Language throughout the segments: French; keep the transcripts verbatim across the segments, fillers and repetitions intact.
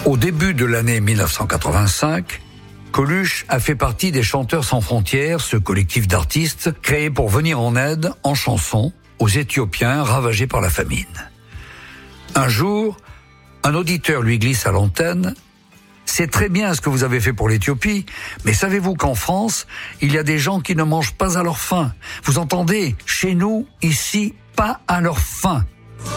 Au début de l'année mille neuf cent quatre-vingt-cinq, Coluche a fait partie des Chanteurs sans frontières, ce collectif d'artistes créé pour venir en aide, en chanson, aux Éthiopiens ravagés par la famine. Un jour, un auditeur lui glisse à l'antenne « C'est très bien ce que vous avez fait pour l'Éthiopie, mais savez-vous qu'en France, il y a des gens qui ne mangent pas à leur faim. Vous entendez ? Chez nous, ici, pas à leur faim. »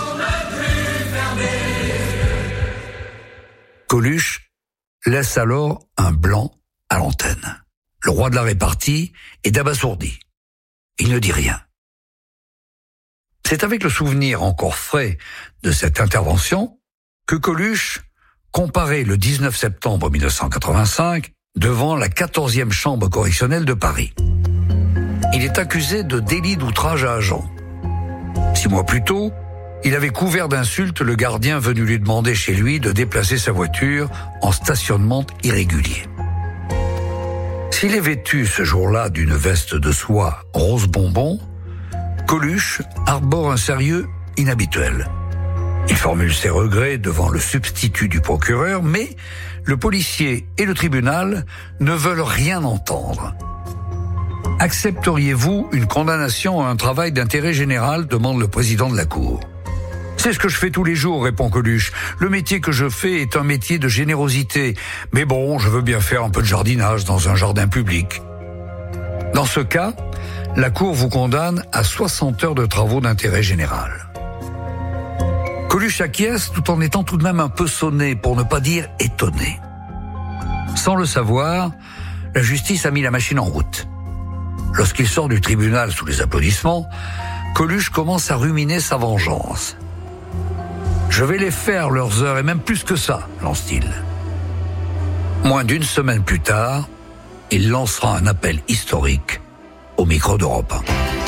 Coluche laisse alors un blanc à l'antenne. Le roi de la répartie est abasourdi. Il ne dit rien. C'est avec le souvenir encore frais de cette intervention que Coluche comparait le dix-neuf septembre mille neuf cent quatre-vingt-cinq devant la quatorzième chambre correctionnelle de Paris. Il est accusé de délit d'outrage à agent. Six mois plus tôt, il avait couvert d'insultes le gardien venu lui demander chez lui de déplacer sa voiture en stationnement irrégulier. S'il est vêtu ce jour-là d'une veste de soie rose bonbon, Coluche arbore un sérieux inhabituel. Il formule ses regrets devant le substitut du procureur, mais le policier et le tribunal ne veulent rien entendre. « Accepteriez-vous une condamnation à un travail d'intérêt général ?» demande le président de la Cour. « C'est ce que je fais tous les jours », répond Coluche. « Le métier que je fais est un métier de générosité. Mais bon, je veux bien faire un peu de jardinage dans un jardin public. » Dans ce cas, la Cour vous condamne à soixante heures de travaux d'intérêt général. Coluche acquiesce tout en étant tout de même un peu sonné, pour ne pas dire étonné. Sans le savoir, la justice a mis la machine en route. Lorsqu'il sort du tribunal sous les applaudissements, Coluche commence à ruminer sa vengeance. « Je vais les faire, leurs heures, et même plus que ça », lance-t-il. Moins d'une semaine plus tard, il lancera un appel historique au micro d'Europe un.